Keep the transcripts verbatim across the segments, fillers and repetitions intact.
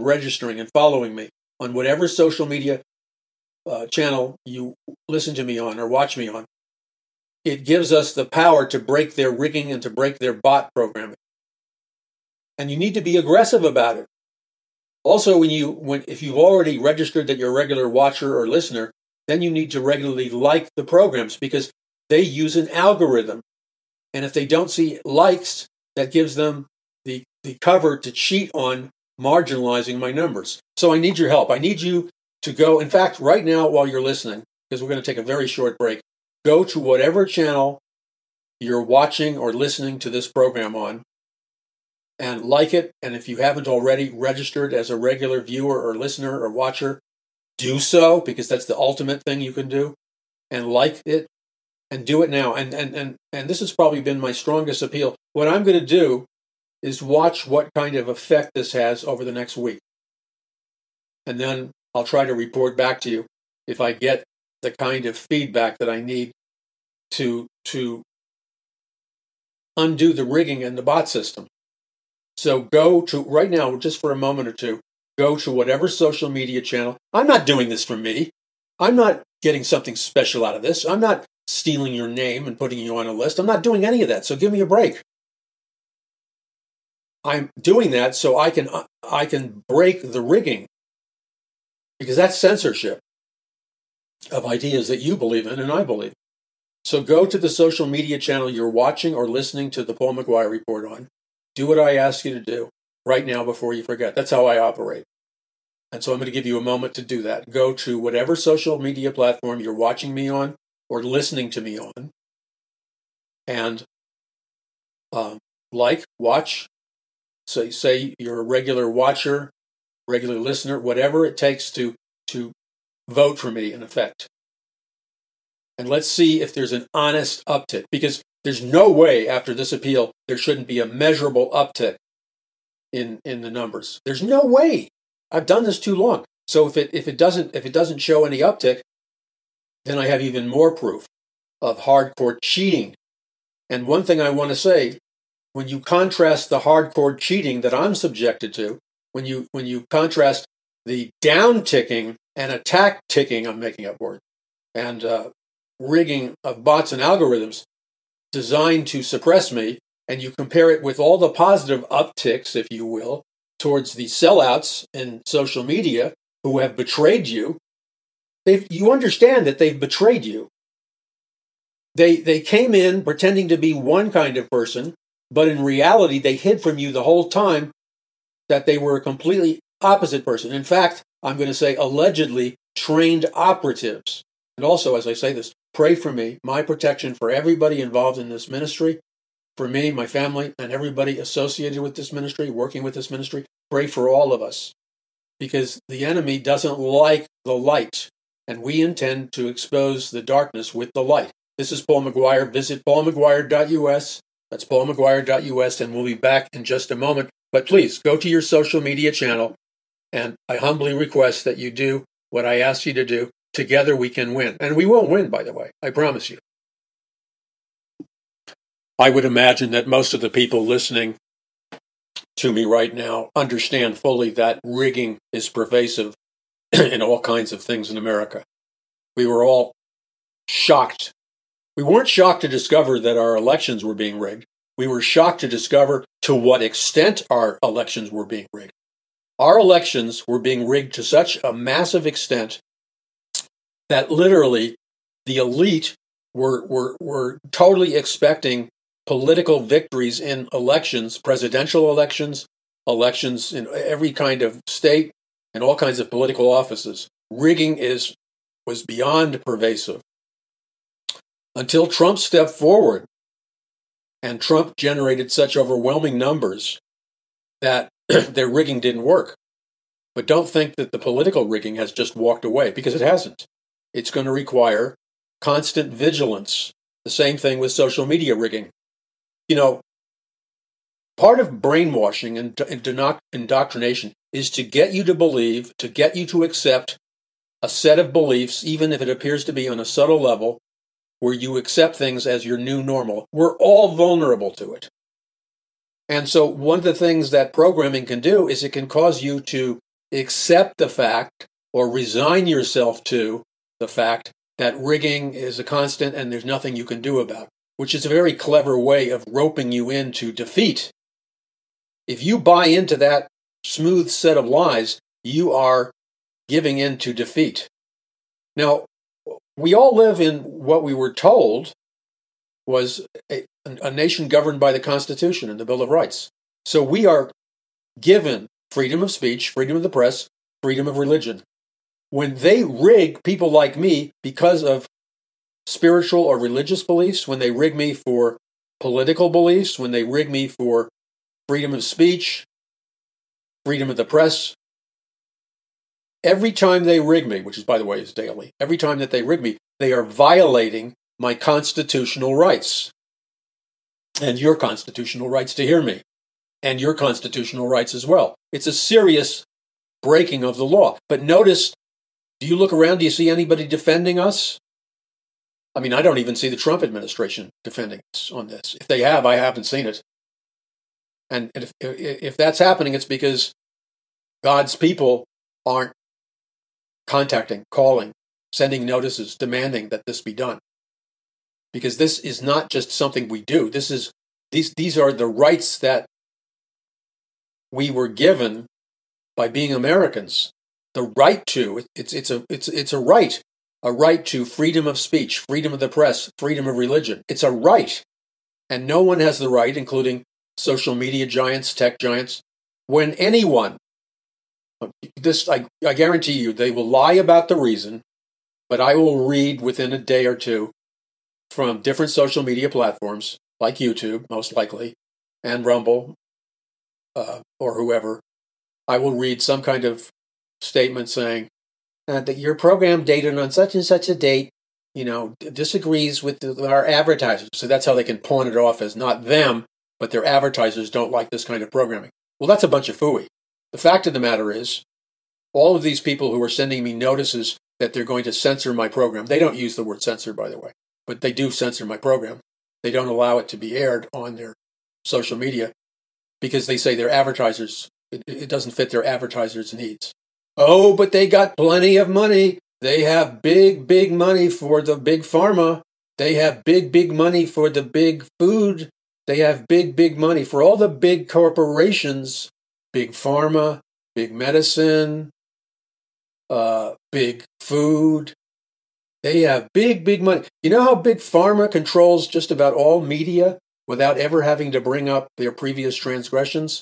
registering and following me on whatever social media uh, channel you listen to me on or watch me on, it gives us the power to break their rigging and to break their bot programming. And you need to be aggressive about it. Also, when you, when if you've already registered that you're a regular watcher or listener, then you need to regularly like the programs because they use an algorithm. And if they don't see likes, that gives them the, the cover to cheat on marginalizing my numbers. So I need your help. I need you to go. In fact, right now while you're listening, because we're going to take a very short break, go to whatever channel you're watching or listening to this program on and like it. And if you haven't already registered as a regular viewer or listener or watcher, do so, because that's the ultimate thing you can do. And like it, and do it now. And and and and this has probably been my strongest appeal. What I'm going to do is watch what kind of effect this has over the next week. And then I'll try to report back to you if I get the kind of feedback that I need to to undo the rigging in the bot system. So go to, right now, just for a moment or two, go to whatever social media channel. I'm not doing this for me. I'm not getting something special out of this. I'm not stealing your name and putting you on a list. I'm not doing any of that. So give me a break. I'm doing that so I can I can break the rigging, because that's censorship of ideas that you believe in and I believe. So go to the social media channel you're watching or listening to the Paul McGuire Report on. Do what I ask you to do right now before you forget. That's how I operate. And so I'm going to give you a moment to do that. Go to whatever social media platform you're watching me on or listening to me on, and um, like, watch, so say you're a regular watcher, regular listener, whatever it takes to, to vote for me, in effect. And let's see if there's an honest uptick, because there's no way after this appeal there shouldn't be a measurable uptick in, in the numbers. There's no way. I've done this too long. So if it if it doesn't if it doesn't show any uptick, then I have even more proof of hardcore cheating. And one thing I want to say, when you contrast the hardcore cheating that I'm subjected to, when you when you contrast the down ticking and attack ticking, I'm making up words, and uh, rigging of bots and algorithms designed to suppress me, and you compare it with all the positive upticks, if you will, towards the sellouts in social media who have betrayed you, they've, you understand that they've betrayed you. They they came in pretending to be one kind of person, but in reality, they hid from you the whole time that they were a completely opposite person. In fact, I'm going to say allegedly trained operatives. And also, as I say this, pray for me, my protection for everybody involved in this ministry, for me, my family, and everybody associated with this ministry, working with this ministry. Pray for all of us, because the enemy doesn't like the light, and we intend to expose the darkness with the light. This is Paul McGuire. Visit paul mcguire dot u s. That's paul mcguire dot u s, and we'll be back in just a moment. But please, go to your social media channel, and I humbly request that you do what I asked you to do. Together we can win. And we will win, by the way. I promise you. I would imagine that most of the people listening to me right now understand fully that rigging is pervasive in all kinds of things in America. We were all shocked. We weren't shocked to discover that our elections were being rigged. We were shocked to discover to what extent our elections were being rigged. Our elections were being rigged to such a massive extent that literally the elite were, were, were totally expecting political victories in elections, presidential elections, elections in every kind of state, and all kinds of political offices. Rigging is was beyond pervasive. Until Trump stepped forward, and Trump generated such overwhelming numbers that their rigging didn't work. But don't think that the political rigging has just walked away, because it hasn't. It's going to require constant vigilance. The same thing with social media rigging. You know, part of brainwashing and indoctrination is to get you to believe, to get you to accept a set of beliefs, even if it appears to be on a subtle level, where you accept things as your new normal. We're all vulnerable to it. And so one of the things that programming can do is it can cause you to accept the fact or resign yourself to the fact that rigging is a constant and there's nothing you can do about it, which is a very clever way of roping you into defeat. If you buy into that smooth set of lies, you are giving in to defeat. Now, we all live in what we were told was a, a nation governed by the Constitution and the Bill of Rights. So we are given freedom of speech, freedom of the press, freedom of religion. When they rig people like me because of spiritual or religious beliefs, when they rig me for political beliefs, when they rig me for freedom of speech, freedom of the press, every time they rig me, which is, by the way, is daily, every time that they rig me, they are violating my constitutional rights and your constitutional rights to hear me and your constitutional rights as well. It's a serious breaking of the law. But notice, do you look around? Do you see anybody defending us? I mean, I don't even see the Trump administration defending us on this. If they have, I haven't seen it. And if, if that's happening, it's because God's people aren't contacting, calling, sending notices, demanding that this be done. Because this is not just something we do. This is these these are the rights that we were given by being Americans. The right to it's it's a it's it's a right, a right to freedom of speech, freedom of the press, freedom of religion. It's a right, and no one has the right, including social media giants, tech giants. When anyone, this I, I guarantee you, they will lie about the reason, but I will read within a day or two from different social media platforms like YouTube, most likely, and Rumble, uh, or whoever. I will read some kind of statement saying uh, that your program dated on such and such a date, you know, disagrees with the, our advertisers. So that's how they can pawn it off as not them, but their advertisers don't like this kind of programming. Well, that's a bunch of phooey. The fact of the matter is, all of these people who are sending me notices that they're going to censor my program, they don't use the word censor, by the way, but they do censor my program. They don't allow it to be aired on their social media because they say their advertisers, it, it doesn't fit their advertisers' needs. Oh, but they got plenty of money. They have big, big money for the big pharma. They have big, big money for the big food. They have big, big money for all the big corporations, big pharma, big medicine, uh, big food. They have big, big money. You know how big pharma controls just about all media without ever having to bring up their previous transgressions?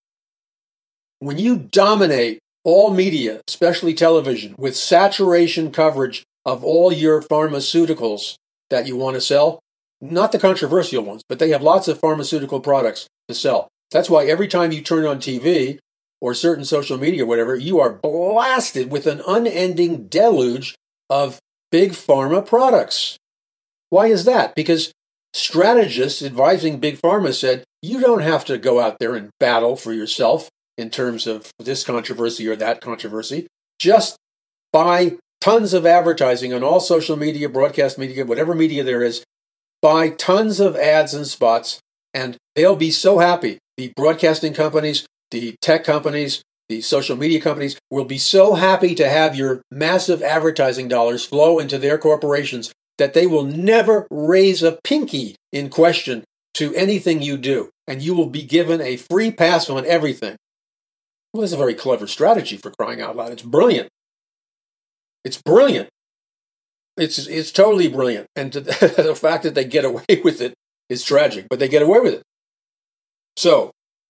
When you dominate all media, especially television, with saturation coverage of all your pharmaceuticals that you want to sell, not the controversial ones, but they have lots of pharmaceutical products to sell. That's why every time you turn on T V or certain social media, whatever, you are blasted with an unending deluge of big pharma products. Why is that? Because strategists advising big pharma said, you don't have to go out there and battle for yourself in terms of this controversy or that controversy. Just buy tons of advertising on all social media, broadcast media, whatever media there is. Buy tons of ads and spots, and they'll be so happy. The broadcasting companies, the tech companies, the social media companies will be so happy to have your massive advertising dollars flow into their corporations that they will never raise a pinky in question to anything you do, and you will be given a free pass on everything. Well, that's a very clever strategy, for crying out loud. It's brilliant. It's brilliant. It's it's totally brilliant. And to, the fact that they get away with it is tragic, but they get away with it. So,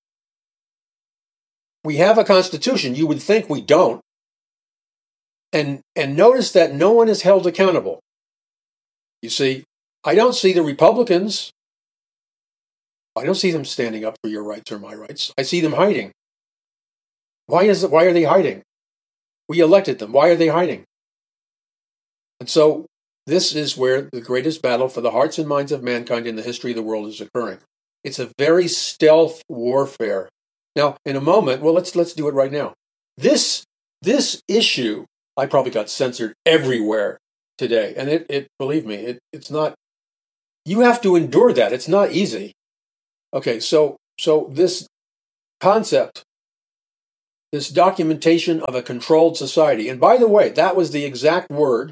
we have a constitution. You would think we don't. And, and notice that no one is held accountable. You see, I don't see the Republicans. I don't see them standing up for your rights or my rights. I see them hiding. Why is it, why are they hiding? We elected them. Why are they hiding? And so this is where the greatest battle for the hearts and minds of mankind in the history of the world is occurring. It's a very stealth warfare. Now, in a moment, well, let's let's do it right now. This this issue, I probably got censored everywhere today, and it, it believe me, it, it's not. You have to endure that. It's not easy. Okay, so so this concept, this documentation of a controlled society. And by the way, that was the exact word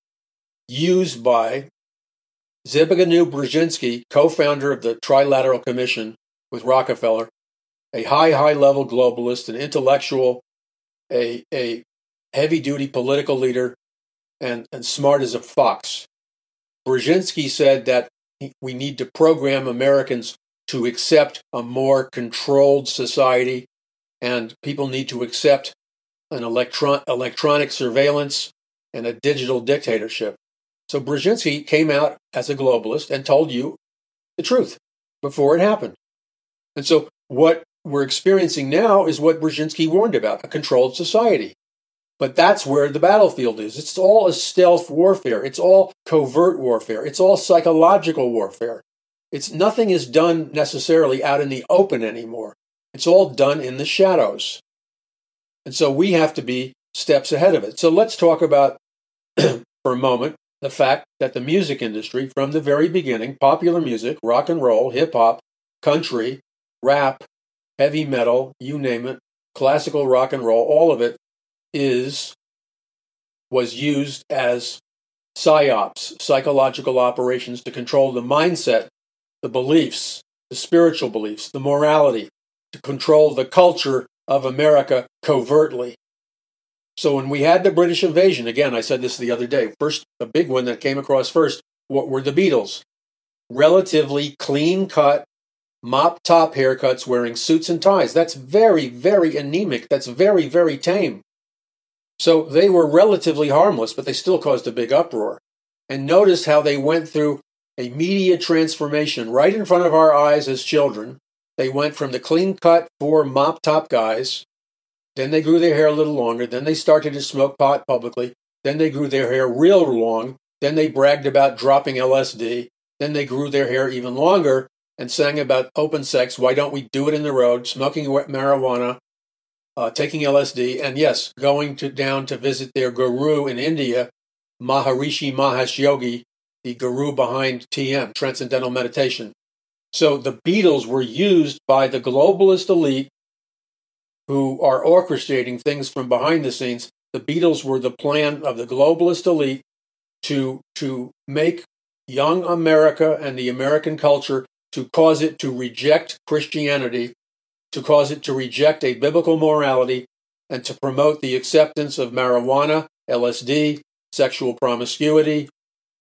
used by Zbigniew Brzezinski, co-founder of the Trilateral Commission with Rockefeller, a high, high-level globalist, an intellectual, a, a heavy-duty political leader, and, and smart as a fox. Brzezinski said that we need to program Americans to accept a more controlled society, and people need to accept an electron- electronic surveillance and a digital dictatorship. So Brzezinski came out as a globalist and told you the truth before it happened. And so what we're experiencing now is what Brzezinski warned about, a controlled society. But that's where the battlefield is. It's all a stealth warfare. It's all covert warfare. It's all psychological warfare. It's nothing is done necessarily out in the open anymore. It's all done in the shadows. And so we have to be steps ahead of it. So let's talk about, for a moment, the fact that the music industry, from the very beginning, popular music, rock and roll, hip-hop, country, rap, heavy metal, you name it, classical rock and roll, all of it is, was used as psyops, psychological operations to control the mindset, the beliefs, the spiritual beliefs, the morality, to control the culture of America covertly. So when we had the British invasion, again, I said this the other day, first, the big one that came across first, what were the Beatles? Relatively clean-cut, mop-top haircuts, wearing suits and ties. That's very, very anemic. That's very, very tame. So they were relatively harmless, but they still caused a big uproar. And notice how they went through a media transformation right in front of our eyes as children. They went from the clean-cut four mop-top guys. Then they grew their hair a little longer. Then they started to smoke pot publicly. Then they grew their hair real long. Then they bragged about dropping L S D. Then they grew their hair even longer and sang about open sex. Why don't we do it in the road? Smoking marijuana, uh, taking L S D, and yes, going to down to visit their guru in India, Maharishi Mahesh Yogi, the guru behind T M, Transcendental Meditation. So the Beatles were used by the globalist elite who are orchestrating things from behind the scenes. The Beatles were the plan of the globalist elite to, to make young America and the American culture, to cause it to reject Christianity, to cause it to reject a biblical morality, and to promote the acceptance of marijuana, L S D, sexual promiscuity,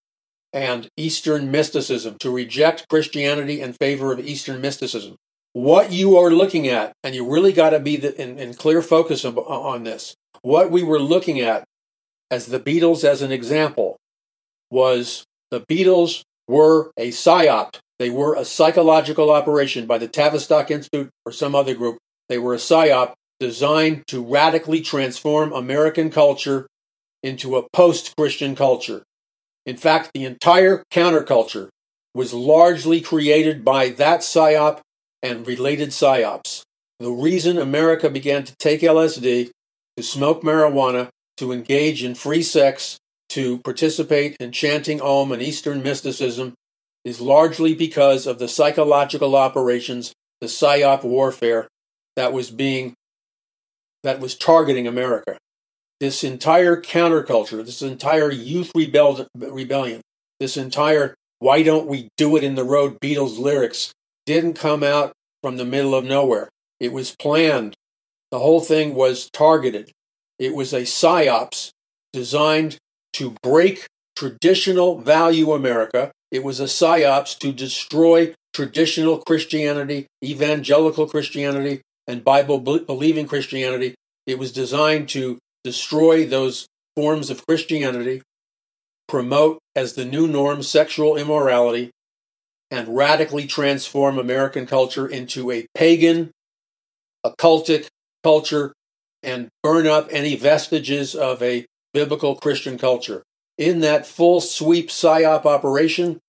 and Eastern mysticism, to reject Christianity in favor of Eastern mysticism. What you are looking at, and you really got to be the, in, in clear focus of, on this, what we were looking at as the Beatles as an example was the Beatles were a psyop. They were a psychological operation by the Tavistock Institute or some other group. They were a psyop designed to radically transform American culture into a post-Christian culture. In fact, the entire counterculture was largely created by that psyop and related psyops. The reason America began to take L S D, to smoke marijuana, to engage in free sex, to participate in chanting Om and Eastern mysticism is largely because of the psychological operations, the psyop warfare that was being, that was targeting America. This entire counterculture, this entire youth rebel- rebellion, this entire why don't we do it in the road Beatles lyrics didn't come out from the middle of nowhere. It was planned. The whole thing was targeted. It was a psyops designed to break traditional value America. It was a psyops to destroy traditional Christianity, evangelical Christianity, and Bible-believing Christianity. It was designed to destroy those forms of Christianity, promote as the new norm sexual immorality, and radically transform American culture into a pagan, occultic culture, and burn up any vestiges of a biblical Christian culture. In that full sweep psyop operation,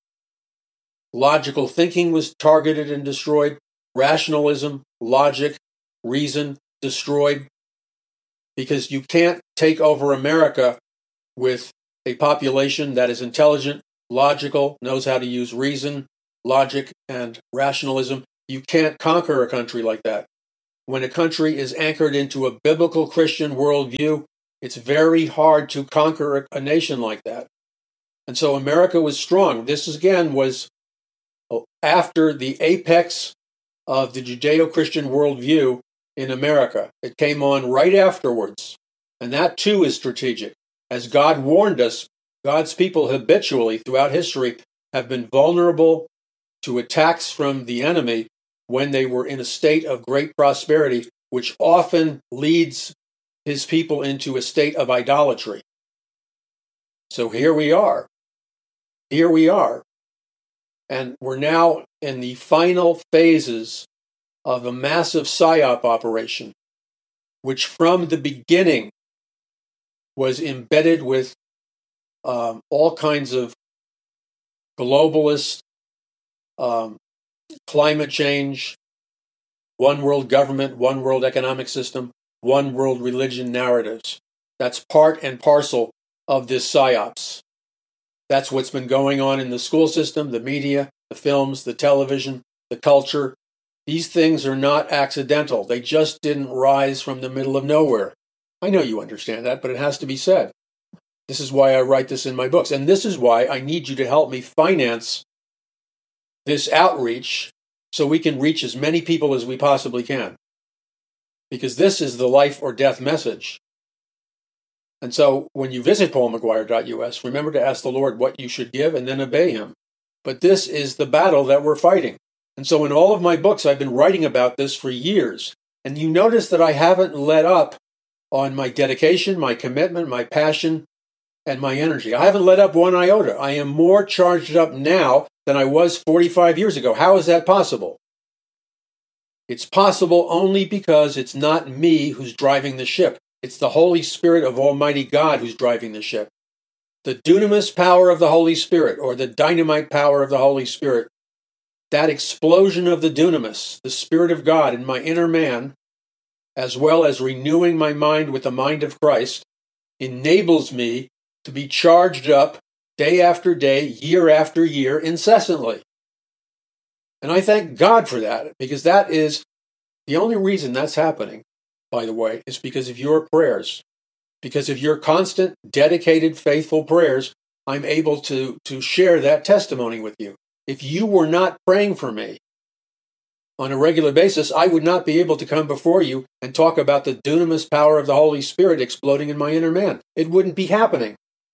logical thinking was targeted and destroyed, rationalism, logic, reason destroyed, because you can't take over America with a population that is intelligent, logical, knows how to use reason, logic, and rationalism. You can't conquer a country like that. when a country is anchored into a biblical Christian worldview, it's very hard to conquer a nation like that. And so America was strong. This, again, was after the apex of the Judeo-Christian worldview in America. It came on right afterwards. And that, too, is strategic. As God warned us, God's people habitually, throughout history, have been vulnerable to attacks from the enemy when they were in a state of great prosperity, which often leads his people into a state of idolatry. So here we are. Here we are. And we're now in the final phases of a massive PSYOP operation, which from the beginning was embedded with um, all kinds of globalist, um, climate change, one world government, one world economic system, one world religion narratives. That's part and parcel of this PSYOPs. That's what's been going on in the school system, the media, the films, the television, the culture. These things are not accidental. They just didn't rise from the middle of nowhere. I know you understand that, but it has to be said. This is why I write this in my books. And this is why I need you to help me finance this outreach so we can reach as many people as we possibly can. Because this is the life or death message. And so when you visit paul mcguire dot U S, remember to ask the Lord what you should give and then obey him. But this is the battle that we're fighting. And so in all of my books, I've been writing about this for years. And you notice that I haven't let up on my dedication, my commitment, my passion, and my energy. I haven't let up one iota. I am more charged up now than I was forty-five years ago. How is that possible? It's possible only because it's not me who's driving the ship. It's the Holy Spirit of Almighty God who's driving the ship. The dunamis power of the Holy Spirit, or the dynamite power of the Holy Spirit, that explosion of the dunamis, the Spirit of God in my inner man, as well as renewing my mind with the mind of Christ, enables me to be charged up day after day, year after year, incessantly. And I thank God for that, because that is the only reason that's happening, by the way, is because of your prayers. Because of your constant, dedicated, faithful prayers, I'm able to, to share that testimony with you. If you were not praying for me on a regular basis, I would not be able to come before you and talk about the dunamis power of the Holy Spirit exploding in my inner man. It wouldn't be happening.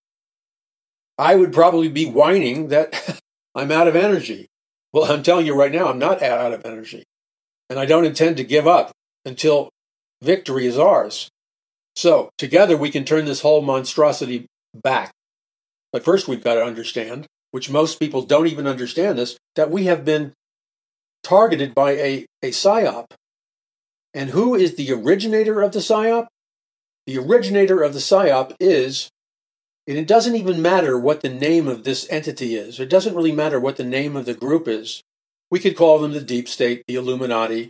I would probably be whining that I'm out of energy. Well, I'm telling you right now, I'm not out of energy. And I don't intend to give up until victory is ours. So, together we can turn this whole monstrosity back. But first we've got to understand, which most people don't even understand this, that we have been targeted by a, a PSYOP. And who is the originator of the PSYOP? The originator of the PSYOP is, and it doesn't even matter what the name of this entity is. It doesn't really matter what the name of the group is. We could call them the deep state, the Illuminati,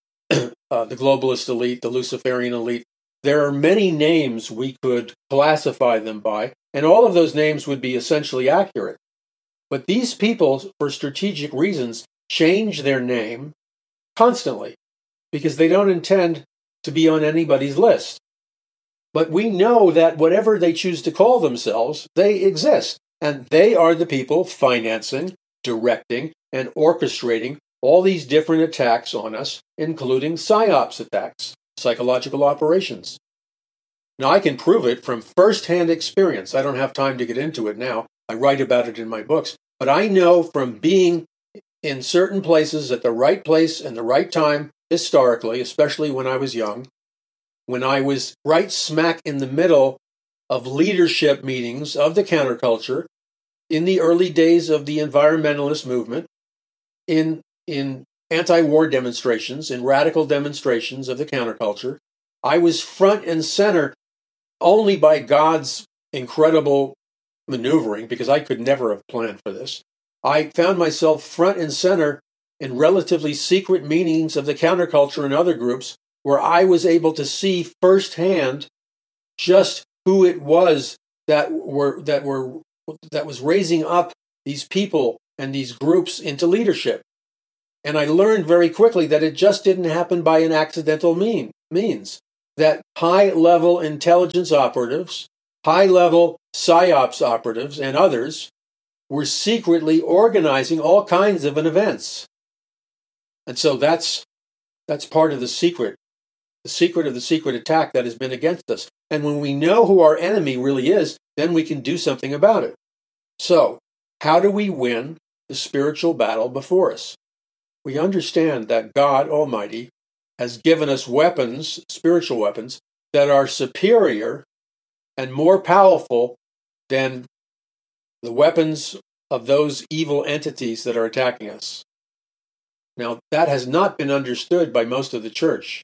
uh, the globalist elite, the Luciferian elite. There are many names we could classify them by, and all of those names would be essentially accurate. But these people, for strategic reasons, change their name constantly because they don't intend to be on anybody's list. But we know that whatever they choose to call themselves, they exist. And they are the people financing, directing, and orchestrating all these different attacks on us, including PSYOPs attacks, psychological operations. Now, I can prove it from first-hand experience. I don't have time to get into it now. I write about it in my books. But I know from being in certain places at the right place and the right time, historically, especially when I was young, when I was right smack in the middle of leadership meetings of the counterculture, in the early days of the environmentalist movement, in, in anti-war demonstrations, in radical demonstrations of the counterculture, I was front and center only by God's incredible maneuvering, because I could never have planned for this. I found myself front and center in relatively secret meetings of the counterculture and other groups where I was able to see firsthand just who it was that were that were that was raising up these people and these groups into leadership. And I learned very quickly that it just didn't happen by an accidental mean, means. That high-level intelligence operatives, high-level PSYOPs operatives, and others were secretly organizing all kinds of events. And so that's that's part of the secret, the secret of the secret attack that has been against us. And when we know who our enemy really is, then we can do something about it. So, how do we win the spiritual battle before us? We understand that God Almighty has given us weapons, spiritual weapons, that are superior and more powerful than the weapons of those evil entities that are attacking us. Now, that has not been understood by most of the church.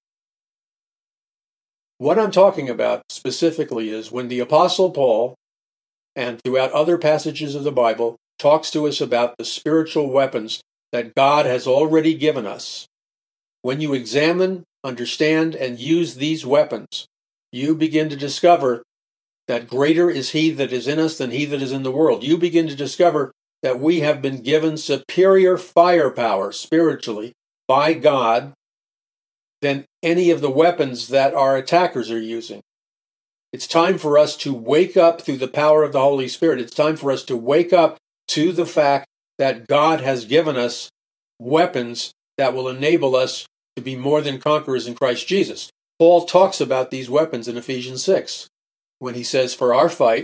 What I'm talking about specifically is when the Apostle Paul, and throughout other passages of the Bible, talks to us about the spiritual weapons that God has already given us. When you examine, understand, and use these weapons, you begin to discover that greater is He that is in us than he that is in the world. You begin to discover that we have been given superior firepower spiritually by God than any of the weapons that our attackers are using. It's time for us to wake up through the power of the Holy Spirit. It's time for us to wake up to the fact that God has given us weapons that will enable us to be more than conquerors in Christ Jesus. Paul talks about these weapons in Ephesians six, when he says, "For our fight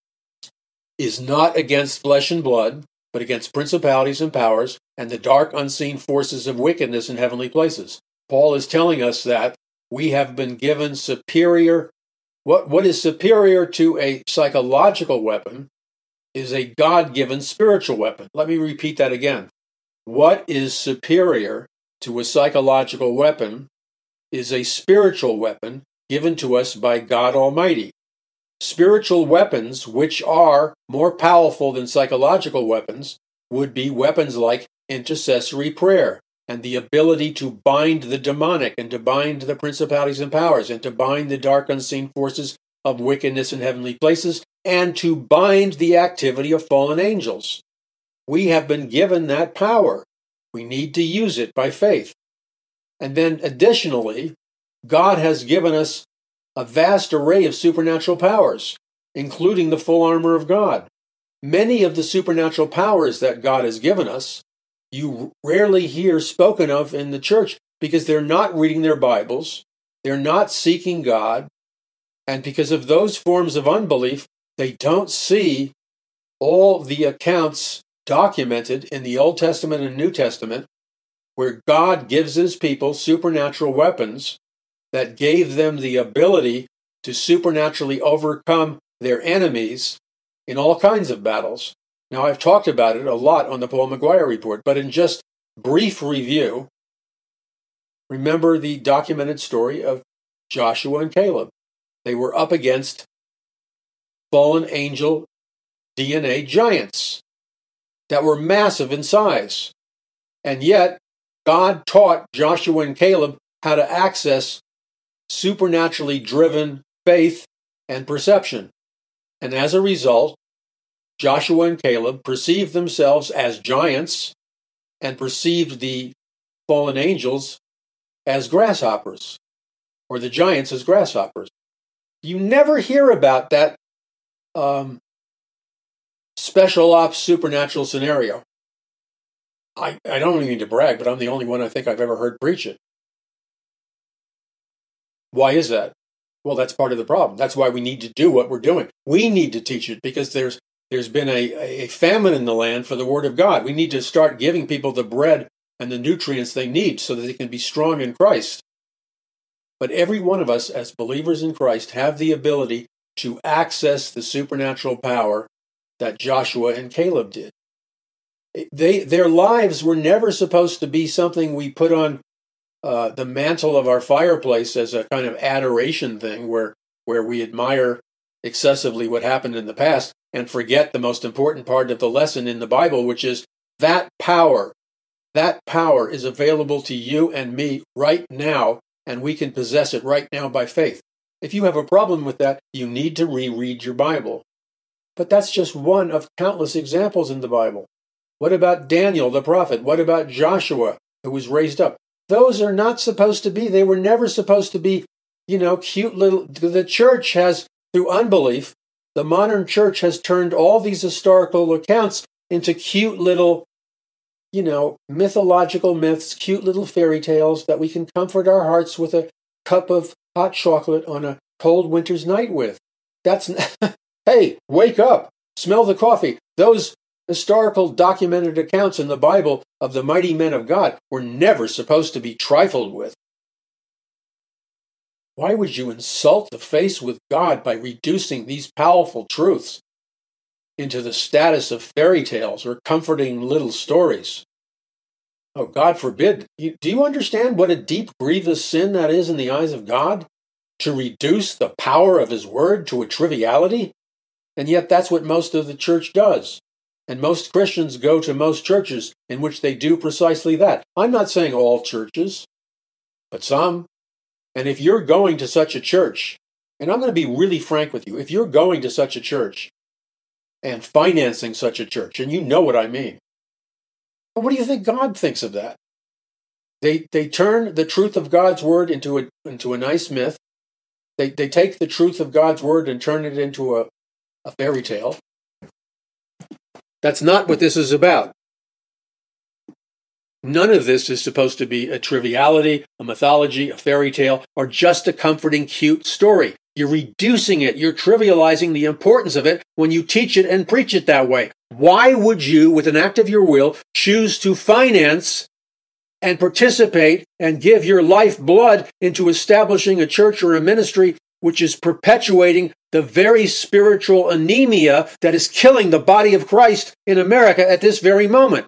is not against flesh and blood, but against principalities and powers and the dark unseen forces of wickedness in heavenly places." Paul is telling us that we have been given superior, what, what is superior to a psychological weapon is a God-given spiritual weapon. Let me repeat that again. What is superior to a psychological weapon is a spiritual weapon given to us by God Almighty. Spiritual weapons, which are more powerful than psychological weapons, would be weapons like intercessory prayer and the ability to bind the demonic and to bind the principalities and powers and to bind the dark unseen forces of wickedness in heavenly places and to bind the activity of fallen angels. We have been given that power. We need to use it by faith. And then additionally, God has given us a vast array of supernatural powers, including the full armor of God. Many of the supernatural powers that God has given us, you rarely hear spoken of in the church because they're not reading their Bibles, they're not seeking God, and because of those forms of unbelief, they don't see all the accounts documented in the Old Testament and New Testament where God gives His people supernatural weapons that gave them the ability to supernaturally overcome their enemies in all kinds of battles. Now, I've talked about it a lot on the Paul McGuire Report, but in just brief review, remember the documented story of Joshua and Caleb. They were up against fallen angel D N A giants that were massive in size. And yet, God taught Joshua and Caleb how to access supernaturally driven faith and perception. And as a result, Joshua and Caleb perceived themselves as giants and perceived the fallen angels as grasshoppers, or the giants as grasshoppers. You never hear about that um, special ops supernatural scenario. I, I don't mean to brag, but I'm the only one I think I've ever heard preach it. Why is that? Well, that's part of the problem. That's why we need to do what we're doing. We need to teach it because there's there's been a, a famine in the land for the Word of God. We need to start giving people the bread and the nutrients they need so that they can be strong in Christ. But every one of us as believers in Christ have the ability to access the supernatural power that Joshua and Caleb did. They, their lives were never supposed to be something we put on uh, the mantle of our fireplace as a kind of adoration thing where, where we admire excessively what happened in the past and forget the most important part of the lesson in the Bible, which is that power. That power is available to you and me right now, and we can possess it right now by faith. If you have a problem with that, you need to reread your Bible. But that's just one of countless examples in the Bible. What about Daniel the prophet? What about Joshua who was raised up. Those are not supposed to be. They were never supposed to be, you know, cute little. The church has, through unbelief, the modern church has turned all these historical accounts into cute little, you know, mythological myths, cute little fairy tales that we can comfort our hearts with a cup of hot chocolate on a cold winter's night with. That's, hey, wake up, smell the coffee. Those historical documented accounts in the Bible of the mighty men of God were never supposed to be trifled with. Why would you insult the face with God by reducing these powerful truths into the status of fairy tales or comforting little stories? Oh, God forbid. You, do you understand what a deep, grievous sin that is in the eyes of God? To reduce the power of His Word to a triviality? And yet that's what most of the church does. And most Christians go to most churches in which they do precisely that. I'm not saying all churches, but some. And if you're going to such a church, and I'm going to be really frank with you, if you're going to such a church and financing such a church, and you know what I mean, what do you think God thinks of that? They they turn the truth of God's word into a into a nice myth. They they take the truth of God's word and turn it into a, a fairy tale. That's not what this is about. None of this is supposed to be a triviality, a mythology, a fairy tale, or just a comforting, cute story. You're reducing it. You're trivializing the importance of it when you teach it and preach it that way. Why would you, with an act of your will, choose to finance and participate and give your life blood into establishing a church or a ministry which is perpetuating the very spiritual anemia that is killing the body of Christ in America at this very moment?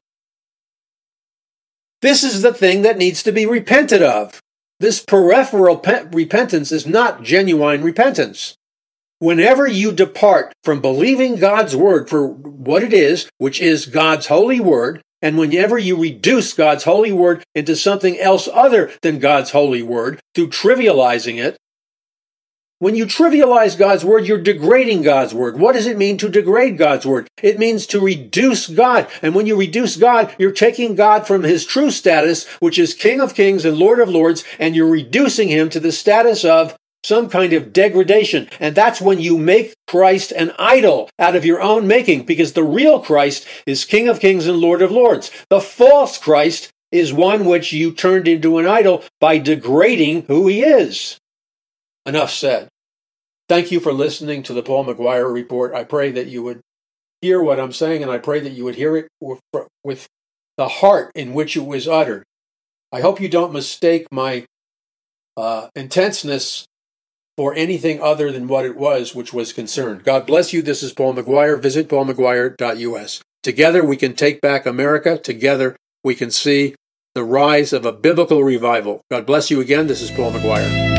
This is the thing that needs to be repented of. This peripheral pe- repentance is not genuine repentance. Whenever you depart from believing God's word for what it is, which is God's holy word, and whenever you reduce God's holy word into something else other than God's holy word through trivializing it, when you trivialize God's word, you're degrading God's word. What does it mean to degrade God's word? It means to reduce God. And when you reduce God, you're taking God from His true status, which is King of Kings and Lord of Lords, and you're reducing Him to the status of some kind of degradation. And that's when you make Christ an idol out of your own making, because the real Christ is King of Kings and Lord of Lords. The false Christ is one which you turned into an idol by degrading who He is. Enough said. Thank you for listening to the Paul McGuire Report. I pray that you would hear what I'm saying, and I pray that you would hear it with, with the heart in which it was uttered. I hope you don't mistake my uh, intenseness for anything other than what it was, which was concerned. God bless you. This is Paul McGuire. Visit paul mcguire dot u s. Together we can take back America. Together we can see the rise of a biblical revival. God bless you again. This is Paul McGuire.